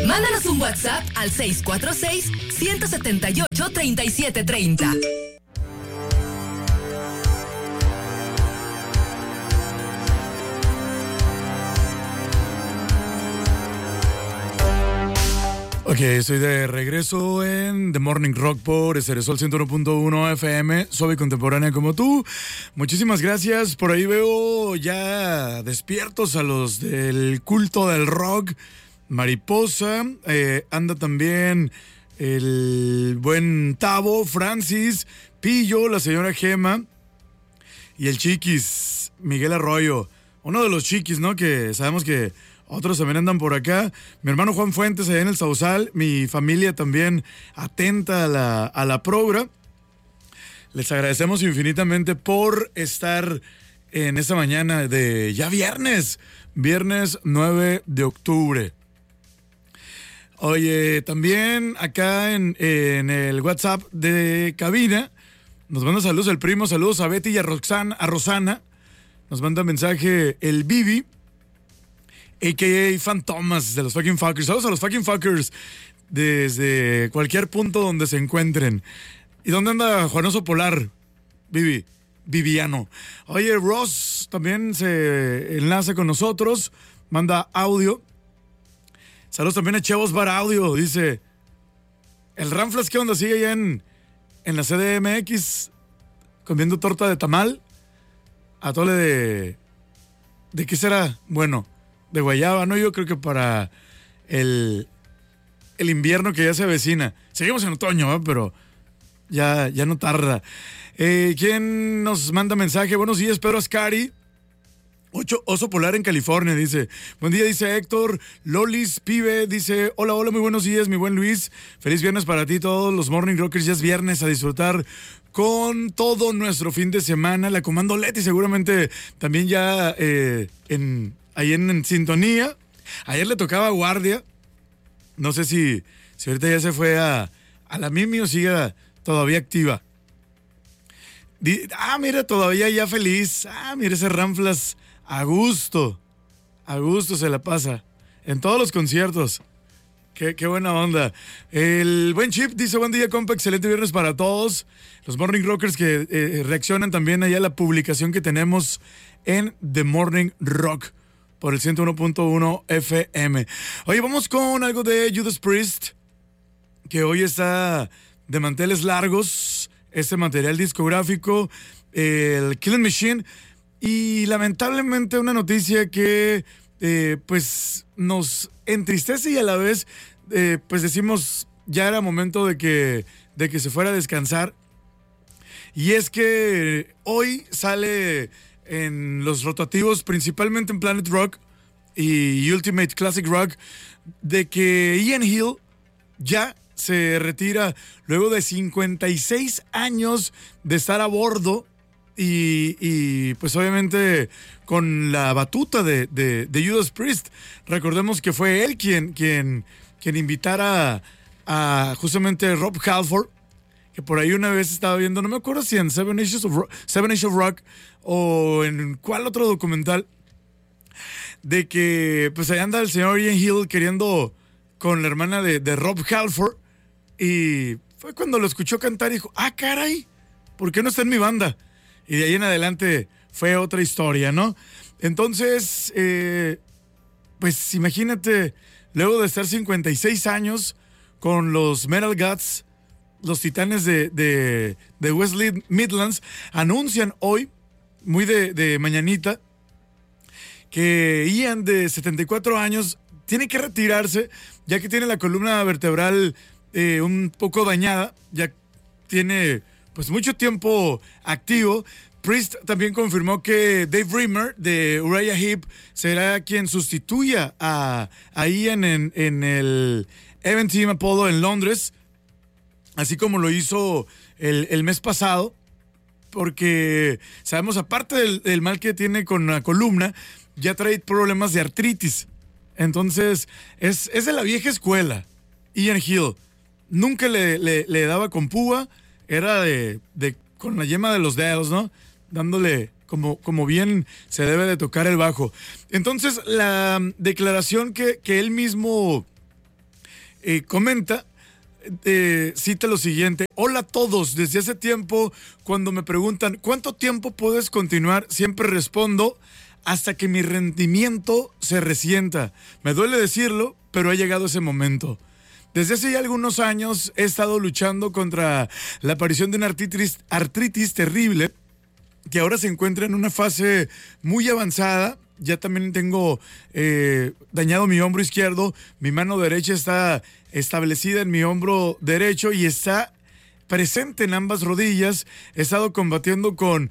Mándanos un WhatsApp al 646-178-3730. Ok, estoy de regreso en The Morning Rock por Ceresol 101.1 FM, suave y contemporánea como tú. Muchísimas gracias. Por ahí veo ya despiertos a los del culto del rock. Mariposa, anda también el buen Tavo, Francis, Pillo, la señora Gema y el Chiquis, Miguel Arroyo. Uno de los Chiquis, ¿no? Que sabemos que otros también andan por acá. Mi hermano Juan Fuentes allá en el Sausal. Mi familia también atenta a la progra. Les agradecemos infinitamente por estar en esta mañana de ya viernes 9 de octubre. Oye, también acá en el WhatsApp de cabina nos manda saludos el primo, saludos a Betty y a Rosana. Nos manda mensaje el Bibi, a.k.a. Fan Thomas de los Fucking Fuckers. Saludos a los Fucking Fuckers desde cualquier punto donde se encuentren. ¿Y dónde anda Juanoso Polar? Viviano. Oye, Ross también se enlaza con nosotros, manda audio. Saludos también a Chevos Bar Audio, dice, el Ramflas, ¿qué onda? Sigue allá en la CDMX comiendo torta de tamal, atole ¿de qué será? Bueno, de guayaba, ¿no? Yo creo que para el invierno que ya se avecina. Seguimos en otoño, ¿eh? Pero ya no tarda. ¿Quién nos manda mensaje? Buenos días, Pedro Ascari. Oso Polar en California, dice. Buen día, dice Héctor. Lolis Pibe dice, hola, muy buenos días, mi buen Luis. Feliz viernes para ti, todos los Morning Rockers. Ya es viernes, a disfrutar con todo nuestro fin de semana. La Comando Leti seguramente también ya ahí en sintonía. Ayer le tocaba guardia. No sé si ahorita ya se fue a la Mimi o sigue todavía activa. Mira, todavía ya feliz. Mira ese Ramflas. A gusto se la pasa en todos los conciertos. Qué buena onda. El buen Chip dice, buen día, compa, excelente viernes para todos. Los Morning Rockers que reaccionan también allá a la publicación que tenemos en The Morning Rock por el 101.1 FM. Oye, vamos con algo de Judas Priest, que hoy está de manteles largos, este material discográfico, el Killing Machine. Y lamentablemente una noticia que pues nos entristece y a la vez pues decimos ya era momento de que se fuera a descansar. Y es que hoy sale en los rotativos, principalmente en Planet Rock y Ultimate Classic Rock, de que Ian Hill ya se retira luego de 56 años de estar a bordo. Y pues obviamente con la batuta de Judas Priest. Recordemos que fue él quien invitara a justamente Rob Halford, que por ahí una vez estaba viendo, no me acuerdo si en Seven Age of Rock o en cuál otro documental, de que pues ahí anda el señor Ian Hill queriendo con la hermana de Rob Halford, y fue cuando lo escuchó cantar y dijo, caray, ¿por qué no está en mi banda? Y de ahí en adelante fue otra historia, ¿no? Entonces, pues imagínate, luego de estar 56 años con los Metal Gods, los Titanes de West Midlands, anuncian hoy, muy de mañanita, que Ian, de 74 años, tiene que retirarse, ya que tiene la columna vertebral un poco dañada, ya tiene pues mucho tiempo activo. Priest también confirmó que Dave Rimmer de Uriah Heep será quien sustituya a Ian en el Event Team Apollo en Londres, así como lo hizo el mes pasado, porque sabemos, aparte del mal que tiene con la columna, ya trae problemas de artritis. Entonces es de la vieja escuela. Ian Hill nunca le daba con púa, era de con la yema de los dedos, ¿no? Dándole como bien se debe de tocar el bajo. Entonces, la declaración que él mismo comenta, cita lo siguiente: hola a todos, desde hace tiempo cuando me preguntan ¿cuánto tiempo puedes continuar? Siempre respondo: hasta que mi rendimiento se resienta. Me duele decirlo, pero ha llegado ese momento. Desde hace ya algunos años he estado luchando contra la aparición de una artritis terrible, que ahora se encuentra en una fase muy avanzada. Ya también tengo dañado mi hombro izquierdo, mi mano derecha está establecida en mi hombro derecho y está presente en ambas rodillas. He estado combatiendo con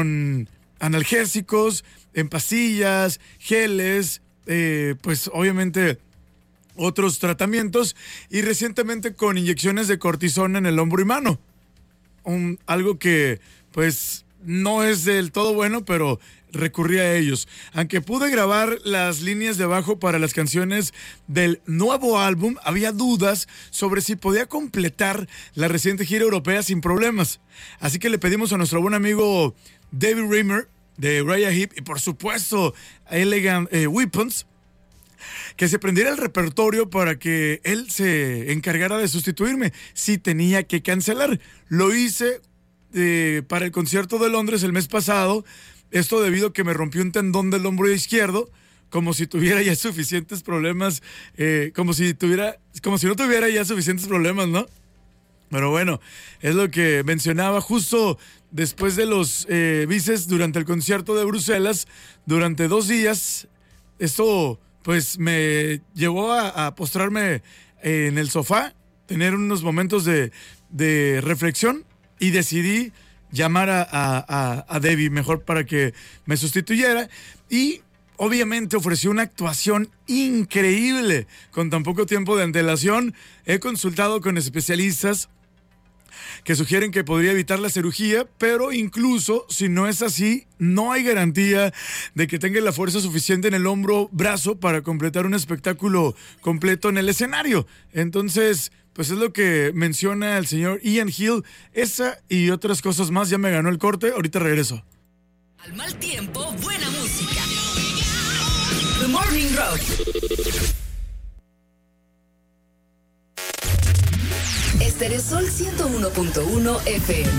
analgésicos, en pastillas, geles, pues obviamente otros tratamientos, y recientemente con inyecciones de cortisona en el hombro y mano. Algo que pues no es del todo bueno, pero recurrí a ellos. Aunque pude grabar las líneas de bajo para las canciones del nuevo álbum, había dudas sobre si podía completar la reciente gira europea sin problemas. Así que le pedimos a nuestro buen amigo David Raymer de Uriah Heep y por supuesto a Elegant Weapons que se prendiera el repertorio para que él se encargara de sustituirme si tenía que cancelar. Lo hice para el concierto de Londres el mes pasado, esto debido a que me rompí un tendón del hombro izquierdo, como si tuviera ya suficientes problemas, como si no tuviera ya suficientes problemas, ¿no? Pero bueno, es lo que mencionaba justo después de los bices durante el concierto de Bruselas, durante 2 días. Esto pues me llevó a postrarme en el sofá, tener unos momentos de reflexión, y decidí llamar a Debbie mejor para que me sustituyera, y obviamente ofreció una actuación increíble con tan poco tiempo de antelación. He consultado con especialistas que sugieren que podría evitar la cirugía, pero incluso si no es así, no hay garantía de que tenga la fuerza suficiente en el brazo para completar un espectáculo completo en el escenario. Entonces, pues es lo que menciona el señor Ian Hill. Esa y otras cosas más. Ya me ganó el corte, ahorita regreso. Al mal tiempo, buena música. The Morning Rock. Esteresol 101.1 FM.